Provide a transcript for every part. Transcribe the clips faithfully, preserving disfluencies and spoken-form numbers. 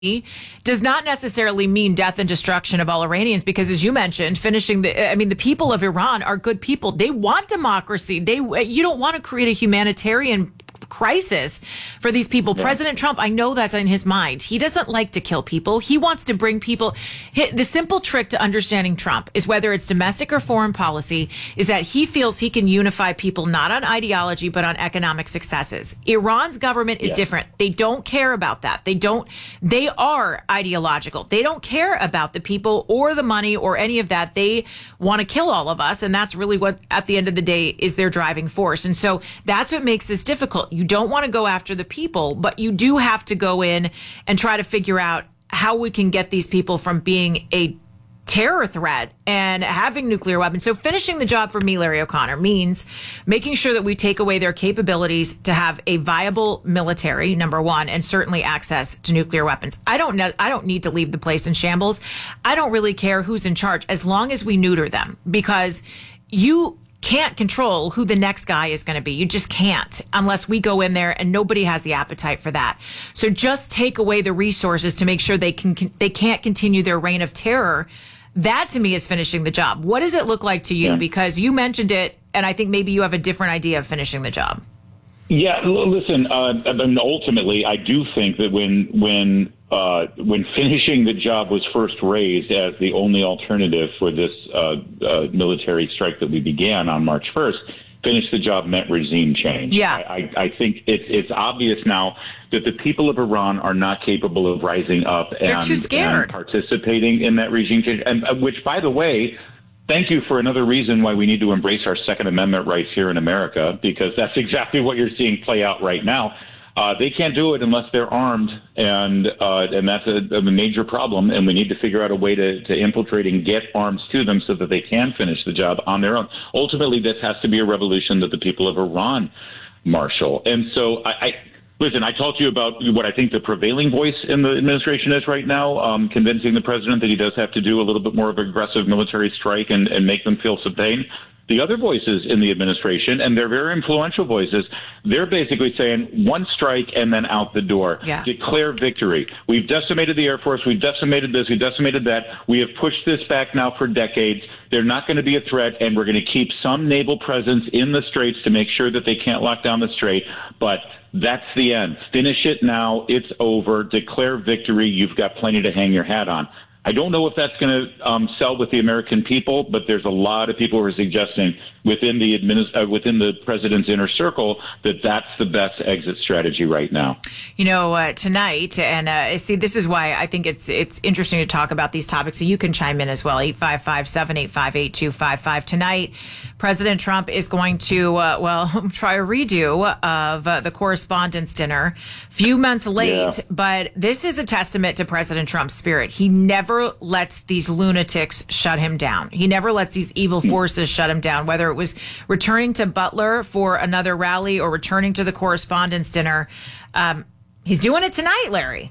does not necessarily mean death and destruction of all Iranians, because, as you mentioned, finishing the, I mean, the people of Iran are good people. They want democracy. They, you don't want to create a humanitarian crisis for these people. Yeah. President Trump, I know that's in his mind. He doesn't like to kill people. He wants to bring people. The simple trick to understanding Trump is, whether it's domestic or foreign policy, is that he feels he can unify people not on ideology, but on economic successes. Iran's government is yeah. different. They don't care about that. They don't, they are ideological. They don't care about the people or the money or any of that. They want to kill all of us. And that's really what, at the end of the day, is their driving force. And so that's what makes this difficult. You don't want to go after the people, but you do have to go in and try to figure out how we can get these people from being a terror threat and having nuclear weapons. So finishing the job for me, Larry O'Connor, means making sure that we take away their capabilities to have a viable military, number one, and certainly access to nuclear weapons. I don't know. I don't need to leave the place in shambles. I don't really care who's in charge, as long as we neuter them, because you can't control who the next guy is going to be. You just can't, unless we go in there, and nobody has the appetite for that. So just take away the resources to make sure they can, they can't continue their reign of terror. That, to me, is finishing the job. What does it look like to you? Yeah. Because you mentioned it, and I think maybe you have a different idea of finishing the job. Yeah, listen, uh, I mean, ultimately, I do think that when when uh, when finishing the job was first raised as the only alternative for this uh, uh, military strike that we began on March first, finish the job meant regime change. Yeah. I, I, I think it, it's obvious now that the people of Iran are not capable of rising up and, too scared. and participating in that regime change, and uh, which, by the way, thank you for another reason why we need to embrace our Second Amendment rights here in America, because that's exactly what you're seeing play out right now. Uh, they can't do it unless they're armed, and uh, and that's a, a major problem, and we need to figure out a way to, to infiltrate and get arms to them so that they can finish the job on their own. Ultimately, this has to be a revolution that the people of Iran marshal. And so I, I listen, I talked to you about what I think the prevailing voice in the administration is right now, um, convincing the president that he does have to do a little bit more of an aggressive military strike and, and make them feel some pain. The other voices in the administration, and they're very influential voices, they're basically saying one strike and then out the door. Yeah. Declare victory. We've decimated the Air Force. We've decimated this. We've decimated that. We have pushed this back now for decades. They're not going to be a threat, and we're going to keep some naval presence in the straits to make sure that they can't lock down the strait. But that's the end. Finish it now. It's over. Declare victory. You've got plenty to hang your hat on. I don't know if that's going to um, sell with the American people, but there's a lot of people who are suggesting within the administ- uh, within the president's inner circle that that's the best exit strategy right now. You know, uh, tonight, and uh, see, this is why I think it's it's interesting to talk about these topics. So you can chime in as well. eight five five, seven eight five, eight two five five. Tonight, President Trump is going to, uh, well, try a redo of uh, the Correspondents' Dinner. Few months late, yeah. But this is a testament to President Trump's spirit. He never lets these lunatics shut him down. He never lets these evil forces shut him down, whether it was returning to Butler for another rally or returning to the Correspondents' Dinner. Um, he's doing it tonight, Larry.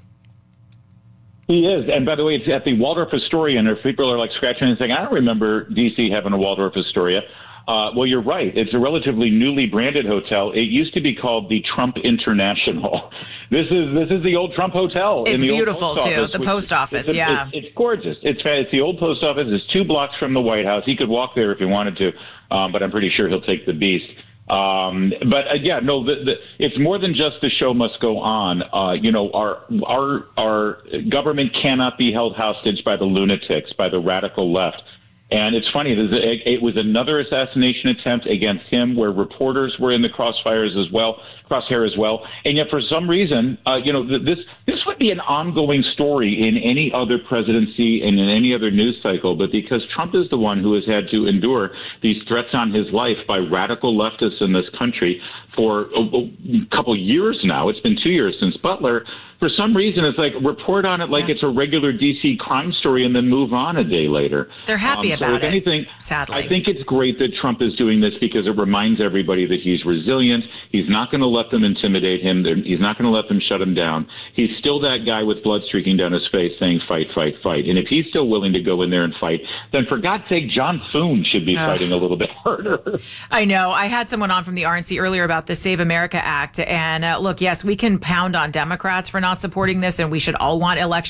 He is. And by the way, it's at the Waldorf Astoria, and if people are like scratching and saying, I don't remember D C having a Waldorf Astoria. Uh, well, you're right. It's a relatively newly branded hotel. It used to be called the Trump International. This is this is the old Trump Hotel. It's in the beautiful, old post too, office, the which, post office, it's, yeah. It's, it's gorgeous. It's it's the old post office. It's two blocks from the White House. He could walk there if he wanted to, um, but I'm pretty sure he'll take the Beast. Um, but uh, yeah, no, the, the, it's more than just the show must go on. Uh, you know, our our our government cannot be held hostage by the lunatics, by the radical left. And it's funny, it was another assassination attempt against him where reporters were in the crossfires as well, crosshair as well. And yet for some reason, uh, you know, this this would be an ongoing story in any other presidency and in any other news cycle. But because Trump is the one who has had to endure these threats on his life by radical leftists in this country for a, a couple years now, it's been two years since Butler. For some reason, it's like report on it like yeah. it's a regular D C crime story and then move on a day later. They're happy um, about so if it, anything, sadly. I think it's great that Trump is doing this because it reminds everybody that he's resilient. He's not going to let let them intimidate him. They're, he's not going to let them shut him down. He's still that guy with blood streaking down his face saying, fight, fight, fight. And if he's still willing to go in there and fight, then for God's sake, John Thune should be Ugh. fighting a little bit harder. I know. I had someone on from the R N C earlier about the Save America Act. And uh, look, yes, we can pound on Democrats for not supporting this, and we should all want election